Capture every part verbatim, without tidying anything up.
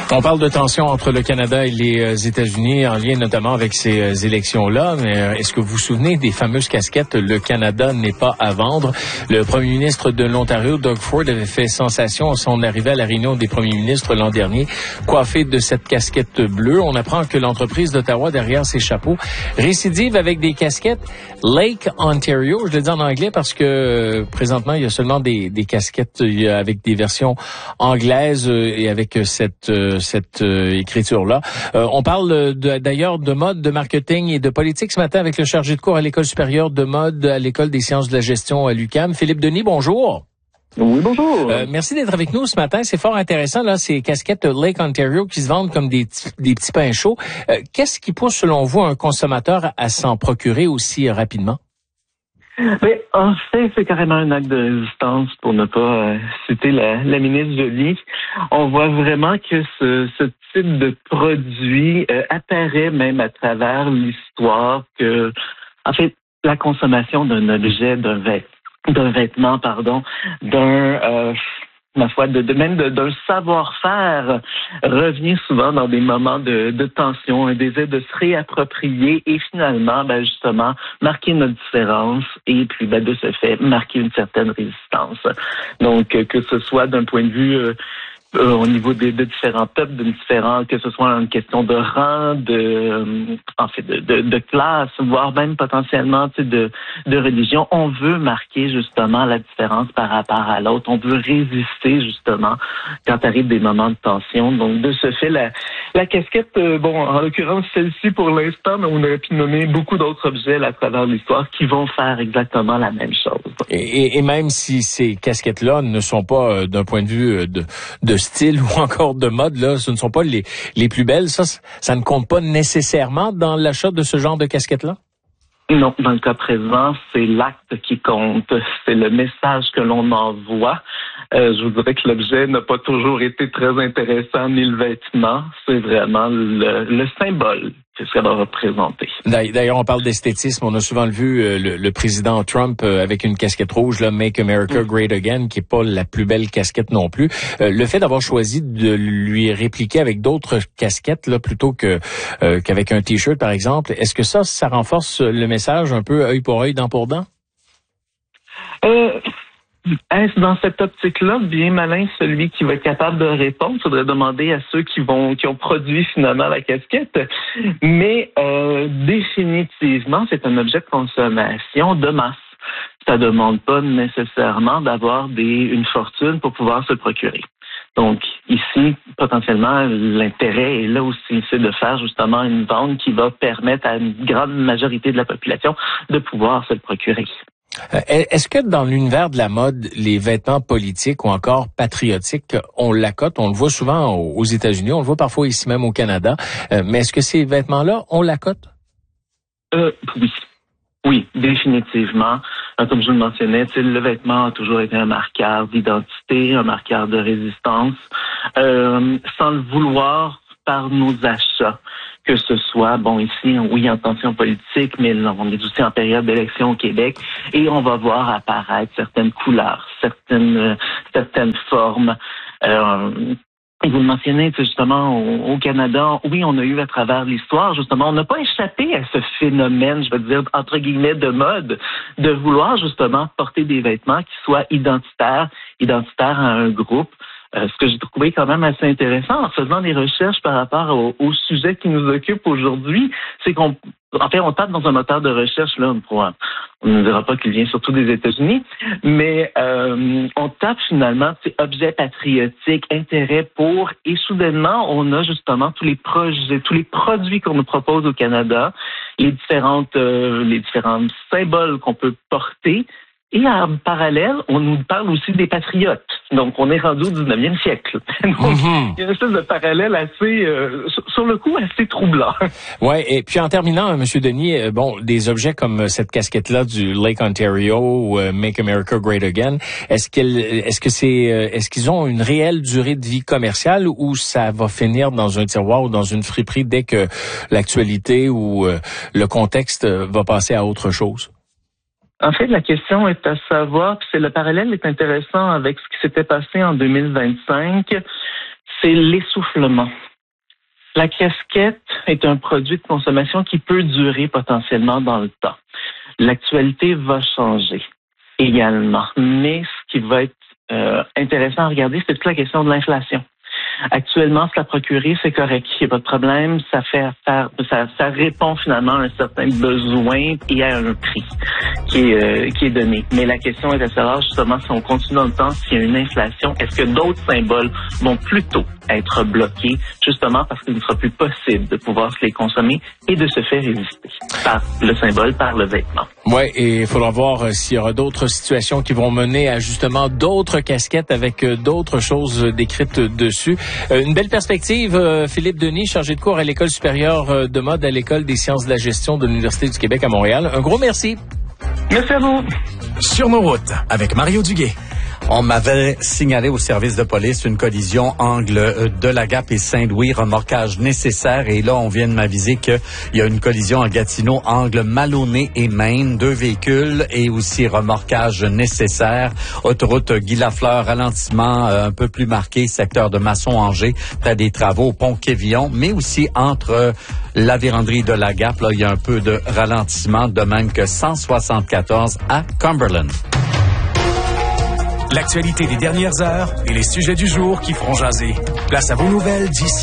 On parle de tension entre le Canada et les États-Unis en lien notamment avec ces élections-là. Mais est-ce que vous vous souvenez des fameuses casquettes « Le Canada n'est pas à vendre ». Le premier ministre de l'Ontario, Doug Ford, avait fait sensation à son arrivée à la réunion des premiers ministres l'an dernier, coiffé de cette casquette bleue. On apprend que l'entreprise d'Ottawa, derrière ses chapeaux, récidive avec des casquettes Lake Ontario. Je le dis en anglais parce que euh, présentement, il y a seulement des, des casquettes avec des versions anglaises et avec cette euh, cette euh, écriture-là. Euh, on parle de, d'ailleurs de mode, de marketing et de politique ce matin avec le chargé de cours à l'École supérieure de mode à l'École des sciences de la gestion à l'U Q A M. Philippe Denis, bonjour. Oui, bonjour. Euh, merci d'être avec nous ce matin. C'est fort intéressant, là, ces casquettes Lake Ontario qui se vendent comme des, des petits pains chauds. Euh, qu'est-ce qui pousse, selon vous, un consommateur à s'en procurer aussi rapidement? Mais en fait, c'est carrément un acte de résistance pour ne pas euh, citer la, la ministre Joly. On voit vraiment que ce, ce type de produit euh, apparaît même à travers l'histoire que, en fait, la consommation d'un objet, d'un vêtement, d'un vêtement, pardon, d'un euh, ma foi, de, de même de, d'un savoir-faire revient souvent dans des moments de, de tension, un désir de se réapproprier et finalement, ben justement, marquer notre différence et puis ben, de ce fait, marquer une certaine résistance. Donc, que ce soit d'un point de vue euh, Euh, au niveau des, de différents peuples, de différents, que ce soit une question de rang, de, euh, en fait, de, de, de classe, voire même potentiellement, tu sais, de, de religion. On veut marquer justement la différence par rapport à l'autre. On veut résister justement quand arrivent des moments de tension. Donc, de ce fait, la, la casquette, euh, bon, en l'occurrence celle-ci pour l'instant, mais on aurait pu nommer beaucoup d'autres objets là, à travers l'histoire qui vont faire exactement la même chose. Et, et, et même si ces casquettes-là ne sont pas euh, d'un point de vue euh, de, de style ou encore de mode, là, ce ne sont pas les, les plus belles. Ça, ça ne compte pas nécessairement dans l'achat de ce genre de casquette-là? Non, dans le cas présent, c'est l'acte qui compte. C'est le message que l'on envoie. Euh, je vous dirais que l'objet n'a pas toujours été très intéressant, ni le vêtement. C'est vraiment le, le symbole que ça va représenter. D'ailleurs, on parle d'esthétisme. On a souvent vu euh, le, le président Trump euh, avec une casquette rouge, là, Make America Great Again, qui est pas la plus belle casquette non plus. Euh, le fait d'avoir choisi de lui répliquer avec d'autres casquettes, là, plutôt que euh, qu'avec un T-shirt, par exemple, est-ce que ça, ça renforce le message un peu œil pour œil, dent pour dent? Euh... Est-ce dans cette optique-là, bien malin, celui qui va être capable de répondre? Il faudrait demander à ceux qui vont qui ont produit finalement la casquette. Mais euh, définitivement, c'est un objet de consommation de masse. Ça ne demande pas nécessairement d'avoir des une fortune pour pouvoir se le procurer. Donc, ici, potentiellement, l'intérêt est là aussi, c'est de faire justement une vente qui va permettre à une grande majorité de la population de pouvoir se le procurer. Est-ce que dans l'univers de la mode, les vêtements politiques ou encore patriotiques, on l'accote? On le voit souvent aux États-Unis, on le voit parfois ici même au Canada. Mais est-ce que ces vêtements-là, on l'accote? Euh, oui. Oui, définitivement. Comme je vous le mentionnais, le vêtement a toujours été un marqueur d'identité, un marqueur de résistance, euh, sans le vouloir par nos achats. Que ce soit, bon, ici, oui, en tension politique, mais on est aussi en période d'élection au Québec et on va voir apparaître certaines couleurs, certaines euh, certaines formes. Euh, vous le mentionnez, justement, au, au Canada, oui, on a eu à travers l'histoire, justement, on n'a pas échappé à ce phénomène, je veux dire, entre guillemets, de mode, de vouloir, justement, porter des vêtements qui soient identitaires, identitaires à un groupe. Euh, ce que j'ai trouvé quand même assez intéressant en faisant des recherches par rapport au, au sujet qui nous occupe aujourd'hui, c'est qu'on, en fait, on tape dans un moteur de recherche, là, pour, on ne dira pas qu'il vient surtout des États-Unis, mais euh, on tape finalement, c'est objets patriotiques, intérêt pour, et soudainement, on a justement tous les projets, tous les produits qu'on nous propose au Canada, les différentes, euh, les différents symboles qu'on peut porter. Et en parallèle, on nous parle aussi des patriotes. Donc, on est rendu au dix-neuvième siècle. Donc, mm-hmm. il y a une espèce de parallèle assez, euh, sur le coup, assez troublant. Ouais. Et puis, en terminant, Monsieur Denis, bon, des objets comme cette casquette-là du Lake Ontario ou euh, Make America Great Again, est-ce qu'elle, est-ce que c'est, est-ce qu'ils ont une réelle durée de vie commerciale ou ça va finir dans un tiroir ou dans une friperie dès que l'actualité ou euh, le contexte va passer à autre chose? En fait, la question est à savoir, puis c'est le parallèle est intéressant avec ce qui s'était passé en deux mille vingt-cinq, c'est l'essoufflement. La casquette est un produit de consommation qui peut durer potentiellement dans le temps. L'actualité va changer également. Mais ce qui va être euh, intéressant à regarder, c'est toute la question de l'inflation. Actuellement, se la procurer, c'est correct. Il n'y a pas de problème. Ça fait faire, ça, ça répond finalement à un certain besoin et à un prix qui est, euh, qui est donné. Mais la question est à savoir justement si on continue dans le temps, s'il y a une inflation, est-ce que d'autres symboles vont plutôt être bloqués justement parce qu'il ne sera plus possible de pouvoir se les consommer et de se faire résister par le symbole, par le vêtement. Oui, et il faudra voir euh, s'il y aura d'autres situations qui vont mener à justement d'autres casquettes avec euh, d'autres choses euh, décrites dessus. Euh, une belle perspective, euh, Philippe Denis, chargé de cours à l'École supérieure euh, de mode à l'École des sciences de la gestion de l'Université du Québec à Montréal. Un gros merci. Merci à vous. Sur nos routes, avec Mario Duguay. On m'avait signalé au service de police une collision angle de la Gap et Saint-Louis, remorquage nécessaire. Et là, on vient de m'aviser qu'il y a une collision à Gatineau, angle Maloney et Maine, deux véhicules et aussi remorquage nécessaire. Autoroute Guy-Lafleur, ralentissement euh, un peu plus marqué, secteur de Masson-Angers, près des travaux au pont Quévillon, mais aussi entre euh, la véranderie de la Gap, là, il y a un peu de ralentissement, de même que cent soixante-quatorze à Cumberland. L'actualité des dernières heures et les sujets du jour qui feront jaser. Place à vos nouvelles d'ici.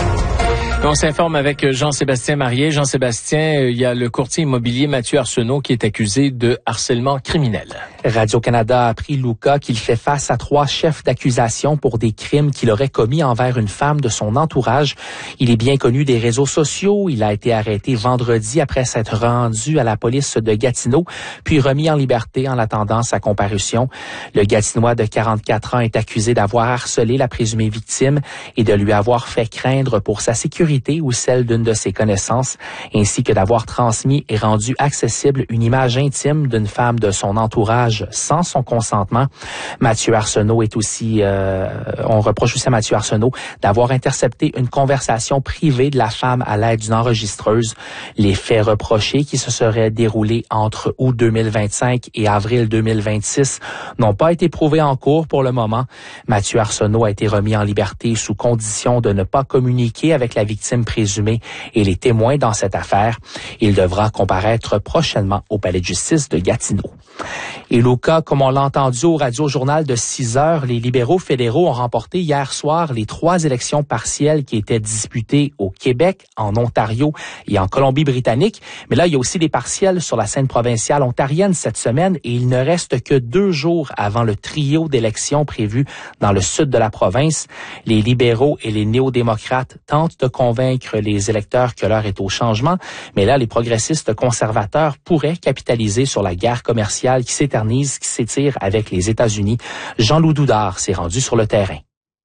On s'informe avec Jean-Sébastien Marié. Jean-Sébastien, il y a le courtier immobilier Mathieu Arsenault qui est accusé de harcèlement criminel. Radio-Canada a appris, Luca, qu'il fait face à trois chefs d'accusation pour des crimes qu'il aurait commis envers une femme de son entourage. Il est bien connu des réseaux sociaux. Il a été arrêté vendredi après s'être rendu à la police de Gatineau, puis remis en liberté en attendant sa comparution. Le Gatinois de quarante-quatre ans est accusé d'avoir harcelé la présumée victime et de lui avoir fait craindre pour sa sécurité ou celle d'une de ses connaissances, ainsi que d'avoir transmis et rendu accessible une image intime d'une femme de son entourage sans son consentement. Mathieu Arsenault est aussi, euh, on reproche aussi à Mathieu Arsenault d'avoir intercepté une conversation privée de la femme à l'aide d'une enregistreuse. Les faits reprochés qui se seraient déroulés entre août deux mille vingt-cinq et avril deux mille vingt-six n'ont pas été prouvés en cours pour le moment. Mathieu Arsenault a été remis en liberté sous condition de ne pas communiquer avec la victime présumée et les témoins dans cette affaire. Il devra comparaître prochainement au palais de justice de Gatineau. Et Luca, comme on l'a entendu au Radio-Journal de six heures, les libéraux fédéraux ont remporté hier soir les trois élections partielles qui étaient disputées au Québec, en Ontario et en Colombie-Britannique. Mais là, il y a aussi des partielles sur la scène provinciale ontarienne cette semaine et il ne reste que deux jours avant le trio d'élections prévues dans le sud de la province. Les libéraux et les néo-démocrates tentent de convaincre les électeurs que l'heure est au changement, mais là, les progressistes conservateurs pourraient capitaliser sur la guerre commerciale qui s'éternise, qui s'étire avec les États-Unis. Jean-Loup Doudard s'est rendu sur le terrain.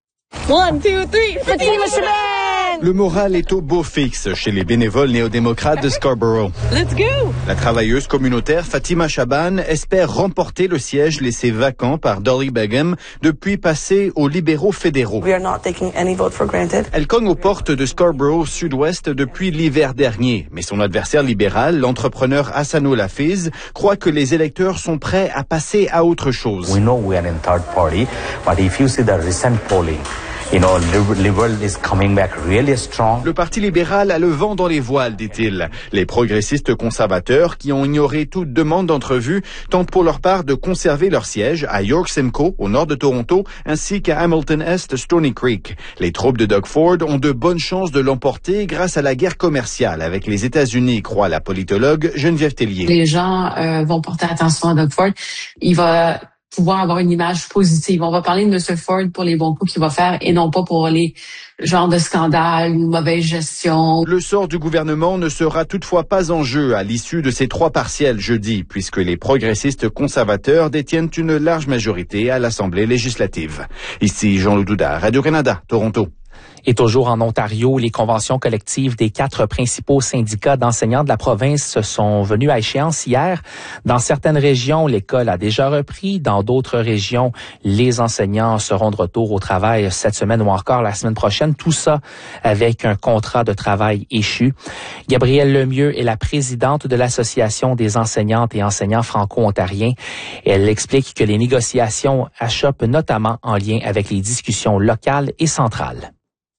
One, two, three, Fatima Shaban! Le moral est au beau fixe chez les bénévoles néo-démocrates de Scarborough. Let's go! La travailleuse communautaire Fatima Shaban espère remporter le siège laissé vacant par Dolly Begum depuis passé aux libéraux fédéraux. We are not taking any vote for granted. Elle cogne aux portes de Scarborough Sud-Ouest depuis l'hiver dernier, mais son adversaire libéral, l'entrepreneur Hassanul Hafiz, croit que les électeurs sont prêts à passer à autre chose. We know we are in third party, but if you see the recent polling, you know, Liberal is coming back really strong. Le Parti libéral a le vent dans les voiles, dit-il. Les progressistes conservateurs, qui ont ignoré toute demande d'entrevue, tentent pour leur part de conserver leur siège à York Simcoe, au nord de Toronto, ainsi qu'à Hamilton Est, Stony Creek. Les troupes de Doug Ford ont de bonnes chances de l'emporter grâce à la guerre commerciale avec les États-Unis, croit la politologue Geneviève Tellier. Les gens euh, vont porter attention à Doug Ford. Il va pouvoir avoir une image positive. On va parler de M. Ford pour les bons coups qu'il va faire et non pas pour les genres de scandales ou mauvaise gestion. Le sort du gouvernement ne sera toutefois pas en jeu à l'issue de ces trois partiels jeudi, puisque les progressistes conservateurs détiennent une large majorité à l'Assemblée législative. Ici Jean-Loup Doudard, Radio-Canada, Toronto. Et toujours en Ontario, les conventions collectives des quatre principaux syndicats d'enseignants de la province sont venues à échéance hier. Dans certaines régions, l'école a déjà repris. Dans d'autres régions, les enseignants seront de retour au travail cette semaine ou encore la semaine prochaine. Tout ça avec un contrat de travail échu. Gabrielle Lemieux est la présidente de l'Association des enseignantes et enseignants franco-ontariens. Elle explique que les négociations achoppent notamment en lien avec les discussions locales et centrales.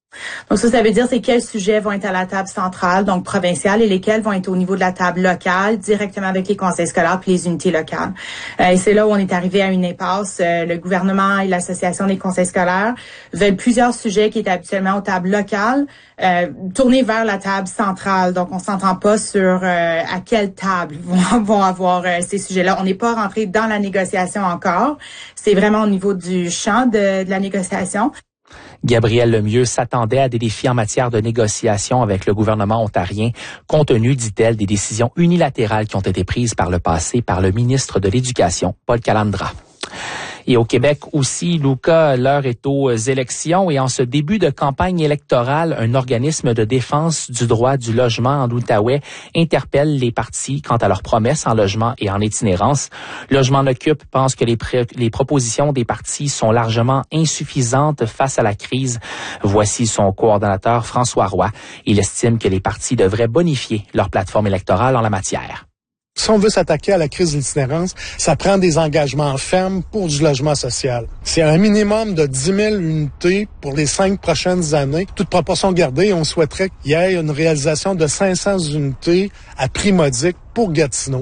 Donc ça, ça veut dire c'est quels sujets vont être à la table centrale, donc provinciale, et lesquels vont être au niveau de la table locale, directement avec les conseils scolaires puis les unités locales. Euh, et c'est là où on est arrivé à une impasse. Euh, le gouvernement et l'Association des conseils scolaires veulent plusieurs sujets qui étaient habituellement aux tables locales, euh, tournés vers la table centrale. Donc on s'entend pas sur euh, à quelle table vont, vont avoir euh, ces sujets-là. On n'est pas rentré dans la négociation encore. C'est vraiment au niveau du champ de, de la négociation. Gabrielle Lemieux s'attendait à des défis en matière de négociation avec le gouvernement ontarien, compte tenu, dit-elle, des décisions unilatérales qui ont été prises par le passé par le ministre de l'Éducation, Paul Calandra. Et au Québec aussi, Luca, l'heure est aux élections et en ce début de campagne électorale, un organisme de défense du droit du logement en Outaouais interpelle les partis quant à leurs promesses en logement et en itinérance. Logement Occupe pense que les, pré- les propositions des partis sont largement insuffisantes face à la crise. Voici son coordonnateur François Roy. Il estime que les partis devraient bonifier leur plateforme électorale en la matière. Si on veut s'attaquer à la crise de l'itinérance, ça prend des engagements fermes pour du logement social. C'est un minimum de dix mille unités pour les cinq prochaines années. Toute proportion gardée, on souhaiterait qu'il y ait une réalisation de cinq cents unités à prix modique pour Gatineau.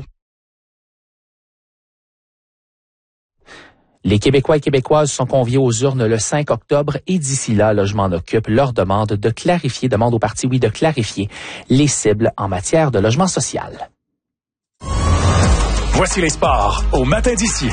Les Québécois et Québécoises sont conviés aux urnes le cinq octobre et d'ici là, Logement Occupe leur demande de clarifier, demande au parti, oui, de clarifier les cibles en matière de logement social. Voici les sports au matin d'ici.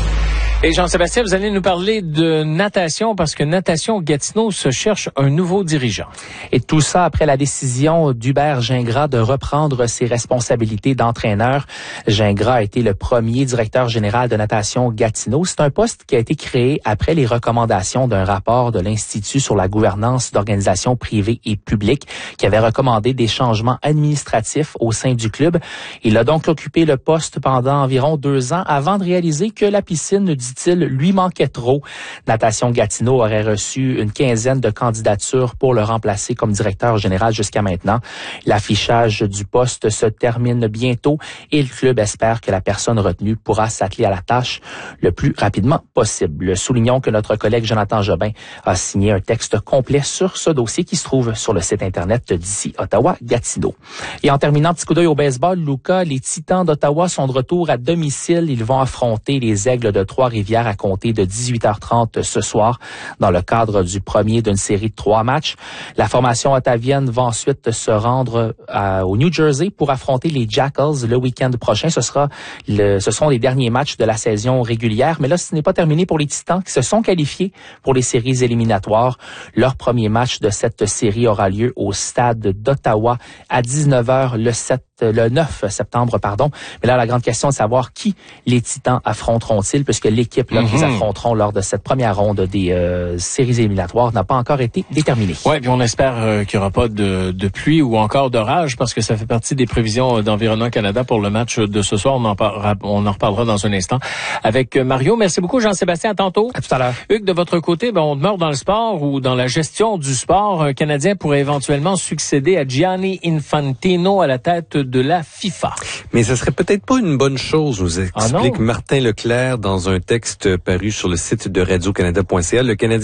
Et Jean-Sébastien, vous allez nous parler de natation parce que Natation Gatineau se cherche un nouveau dirigeant. Et tout ça après la décision d'Hubert Gingras de reprendre ses responsabilités d'entraîneur. Gingras a été le premier directeur général de Natation Gatineau. C'est un poste qui a été créé après les recommandations d'un rapport de l'Institut sur la gouvernance d'organisations privées et publiques qui avait recommandé des changements administratifs au sein du club. Il a donc occupé le poste pendant environ deux ans avant de réaliser que la piscine, dit-il, lui manquait trop. Natation Gatineau aurait reçu une quinzaine de candidatures pour le remplacer comme directeur général jusqu'à maintenant. L'affichage du poste se termine bientôt et le club espère que la personne retenue pourra s'atteler à la tâche le plus rapidement possible. Soulignons que notre collègue Jonathan Jobin a signé un texte complet sur ce dossier qui se trouve sur le site Internet d'ici Ottawa-Gatineau. Et en terminant, petit coup d'œil au baseball, Luca, les Titans d'Ottawa sont de retour à domicile. Ils vont affronter les Aigles de Trois-Rivières à compter de dix-huit heures trente ce soir dans le cadre du premier d'une série de trois matchs. La formation ottavienne va ensuite se rendre à, au New Jersey pour affronter les Jackals le week-end prochain. Ce sera le, ce sont les derniers matchs de la saison régulière. Mais là, ce n'est pas terminé pour les Titans qui se sont qualifiés pour les séries éliminatoires. Leur premier match de cette série aura lieu au stade d'Ottawa à dix-neuf heures le sept le neuf septembre, pardon. Mais là, la grande question est de savoir qui les Titans affronteront-ils, puisque l'équipe là, mm-hmm. qu'ils affronteront lors de cette première ronde des euh, séries éliminatoires n'a pas encore été déterminée. Oui, puis on espère euh, qu'il n'y aura pas de, de pluie ou encore d'orage, parce que ça fait partie des prévisions d'Environnement Canada pour le match de ce soir. On en, parlera, on en reparlera dans un instant avec Mario. Merci beaucoup, Jean-Sébastien. À tantôt. À tout à l'heure. Hugues, de votre côté, ben, on demeure dans le sport ou dans la gestion du sport. Un Canadien pourrait éventuellement succéder à Gianni Infantino à la tête de la FIFA. Mais ce serait peut-être pas une bonne chose, nous explique ah Martin Leclerc dans un texte paru sur le site de radio canada point c a. Le Canadien